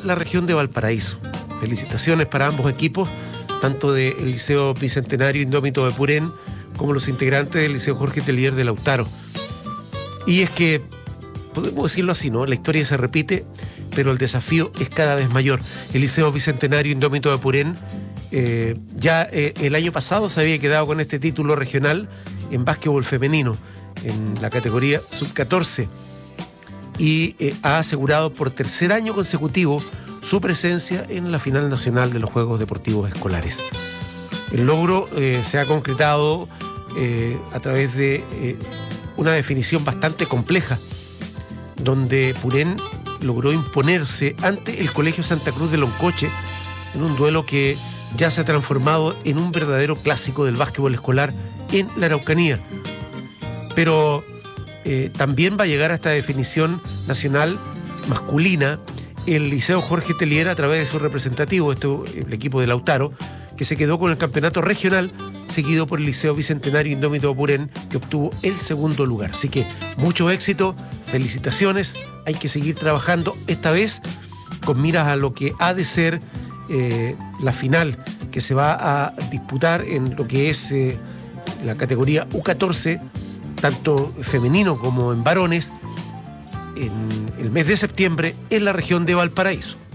la región de Valparaíso. Felicitaciones para ambos equipos, tanto del Liceo Bicentenario Indómito de Purén como los integrantes del Liceo Jorge Teillier de Lautaro. Y es que, podemos decirlo así, ¿no? La historia se repite, pero el desafío es cada vez mayor. El Liceo Bicentenario Indómito de Purén ya el año pasado se había quedado con este título regional en básquetbol femenino, en la categoría sub-14, y ha asegurado por tercer año consecutivo su presencia en la final nacional de los Juegos Deportivos Escolares. El logro se ha concretado a través de una definición bastante compleja, donde Purén logró imponerse ante el Colegio Santa Cruz de Loncoche en un duelo que ya se ha transformado en un verdadero clásico del básquetbol escolar en la Araucanía. Pero también va a llegar a esta definición nacional masculina el Liceo Jorge Teillier a través de su representativo, el equipo de Lautaro, que se quedó con el campeonato regional, seguido por el Liceo Bicentenario Indómito de Purén, que obtuvo el segundo lugar. Así que mucho éxito, felicitaciones, hay que seguir trabajando, esta vez con miras a lo que ha de ser la final que se va a disputar en lo que es la categoría U14, tanto femenino como en varones, en el mes de septiembre en la región de Valparaíso.